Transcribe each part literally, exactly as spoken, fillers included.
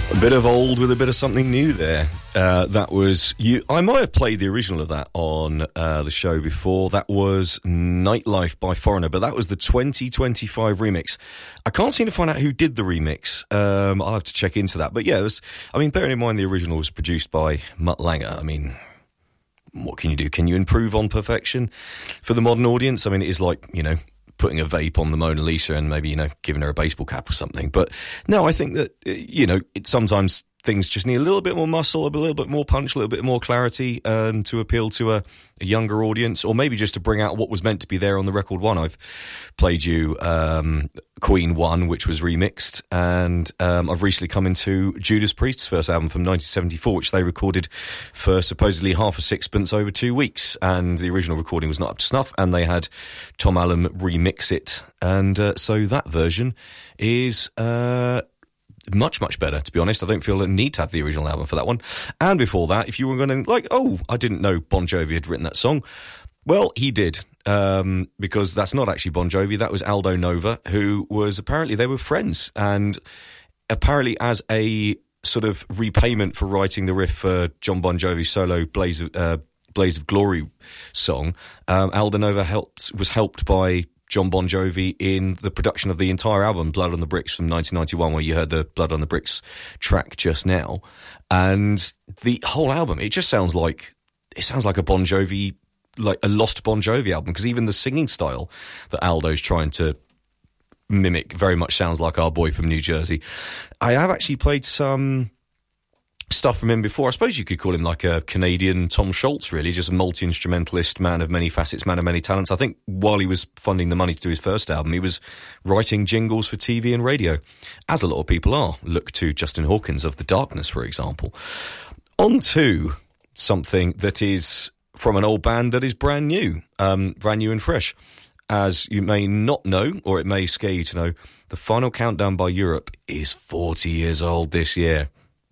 A bit of old with a bit of something new there. Uh, that was you. I might have played the original of that on uh, the show before. That was Nightlife by Foreigner, but that was the twenty twenty-five remix. I can't seem to find out who did the remix. Um, I'll have to check into that. But yeah, it was, I mean, bearing in mind the original was produced by Mutt Lange. I mean, what can you do? Can you improve on perfection for the modern audience? I mean, it is like, you know, putting a vape on the Mona Lisa and maybe, you know, giving her a baseball cap or something. But no, I think that, you know, it sometimes things just need a little bit more muscle, a little bit more punch, a little bit more clarity um, to appeal to a, a younger audience, or maybe just to bring out what was meant to be there on the record one. I've played you um, Queen One, which was remixed, and um, I've recently come into Judas Priest's first album from nineteen seventy-four, which they recorded for supposedly half a sixpence over two weeks, and the original recording was not up to snuff, and they had Tom Allen remix it, and uh, so that version is uh, much, much better, to be honest. I don't feel a need to have the original album for that one. And before that, if you were going to, like, oh, I didn't know Bon Jovi had written that song. Well, he did, um, because that's not actually Bon Jovi. That was Aldo Nova, who was apparently, they were friends. And apparently as a sort of repayment for writing the riff for John Bon Jovi's solo Blaze of, uh, Blaze of Glory song, um, Aldo Nova helped, was helped by John Bon Jovi in the production of the entire album, Blood on the Bricks, from nineteen ninety-one, where you heard the Blood on the Bricks track just now. And the whole album, it just sounds like, it sounds like a Bon Jovi, like a lost Bon Jovi album, because even the singing style that Aldo's trying to mimic very much sounds like Our Boy from New Jersey. I have actually played some stuff from him before. I suppose you could call him like a Canadian Tom Scholz, really, just a multi-instrumentalist, man of many facets, man of many talents. I think while he was funding the money to do his first album, he was writing jingles for T V and radio, as a lot of people are. Look to Justin Hawkins of The Darkness, for example. On to something that is from an old band that is brand new, um, brand new and fresh. As you may not know, or it may scare you to know, the Final Countdown by Europe is forty years old this year.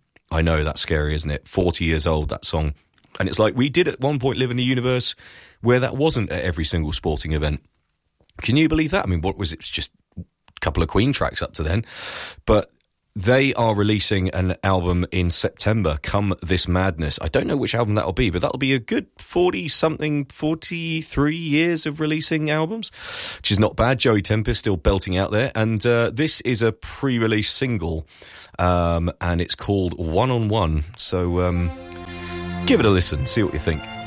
I know, that's scary, isn't it? forty years old, that song. And it's like, we did at one point live in a universe where that wasn't at every single sporting event. Can you believe that? I mean, what was it? It was just a couple of Queen tracks up to then. But they are releasing an album in September, Come This Madness. I don't know which album that'll be, but that'll be a good forty-something, forty-three years of releasing albums, which is not bad. Joey Tempest still belting out there. And uh, this is a pre-release single, um, and it's called One on One. So um, give it a listen, see what you think.